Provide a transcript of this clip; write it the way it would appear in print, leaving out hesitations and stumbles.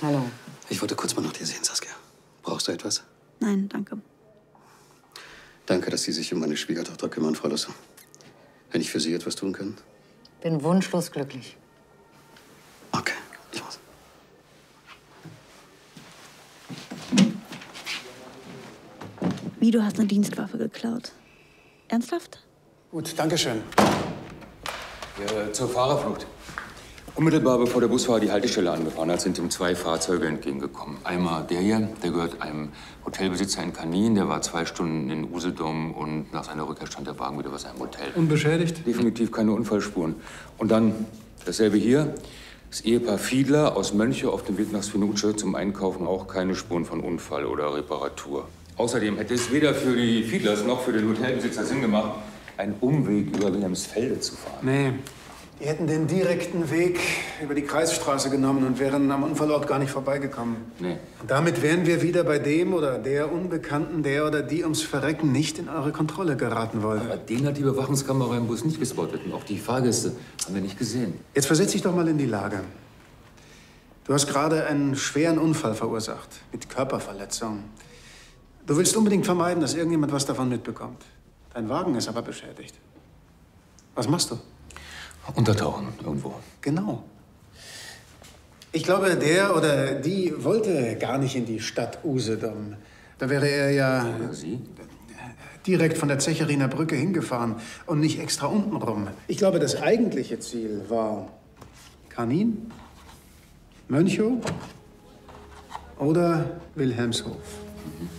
Hallo. Ich wollte kurz mal nach dir sehen, Saskia. Brauchst du etwas? Nein, danke. Danke, dass Sie sich um meine Schwiegertochter kümmern, Frau Lusse. Wenn ich für Sie etwas tun kann? Bin wunschlos glücklich. Okay, ich muss. Wie, du hast eine Dienstwaffe geklaut? Ernsthaft? Gut, danke schön. Ja, zur Fahrerflucht. Unmittelbar bevor der Busfahrer die Haltestelle angefahren hat, sind ihm 2 Fahrzeuge entgegengekommen. Einmal der hier, der gehört einem Hotelbesitzer in Kanin. Der war 2 Stunden in Usedom und nach seiner Rückkehr stand der Wagen wieder bei seinem Hotel. Unbeschädigt? Definitiv keine Unfallspuren. Und dann dasselbe hier. Das Ehepaar Fiedler aus Mönche auf dem Weg nach Svinuce zum Einkaufen, auch keine Spuren von Unfall oder Reparatur. Außerdem hätte es weder für die Fiedlers noch für den Hotelbesitzer Sinn gemacht, einen Umweg über Wilhelmsfelde zu fahren. Nee. Die hätten den direkten Weg über die Kreisstraße genommen und wären am Unfallort gar nicht vorbeigekommen. Nee. Und damit wären wir wieder bei dem oder der Unbekannten, der oder die ums Verrecken nicht in eure Kontrolle geraten wollte. Aber den hat die Überwachungskamera im Bus nicht gespottet. Und auch die Fahrgäste haben wir nicht gesehen. Jetzt versetz dich doch mal in die Lage. Du hast gerade einen schweren Unfall verursacht, mit Körperverletzung. Du willst unbedingt vermeiden, dass irgendjemand was davon mitbekommt. Dein Wagen ist aber beschädigt. Was machst du? Untertauchen irgendwo. Genau. Ich glaube, der oder die wollte gar nicht in die Stadt Usedom. Da wäre er ja Oder sie? direkt von der Zecheriner Brücke hingefahren und nicht extra unten rum. Ich glaube, das eigentliche Ziel war Kanin, Mönchow oder Wilhelmshof.